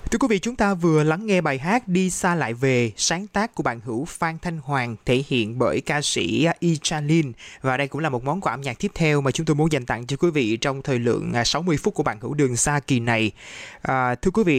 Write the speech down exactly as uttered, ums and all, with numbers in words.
Thưa quý vị, chúng ta vừa lắng nghe bài hát Đi Xa Lại Về, sáng tác của bạn hữu Phan Thanh Hoàng, thể hiện bởi ca sĩ Ichalin. Và đây cũng là một món quà âm nhạc tiếp theo mà chúng tôi muốn dành tặng cho quý vị trong thời lượng sáu mươi phút của bạn hữu Đường Xa kỳ này. À, thưa quý vị,